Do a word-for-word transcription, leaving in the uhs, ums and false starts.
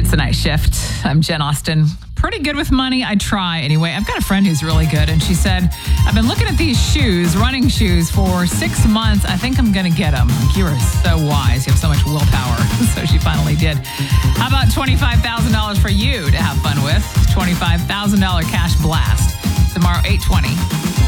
It's a night shift. I'm Jen Austen. Pretty good with money. I try anyway. I've got a friend who's really good, and she said, I've been looking at these shoes, running shoes, for six months. I think I'm going to get them. Like, you are so wise. You have so much willpower. So she finally did. How about twenty-five thousand dollars for you to have fun with? twenty-five thousand dollars cash blast. Tomorrow, eight twenty.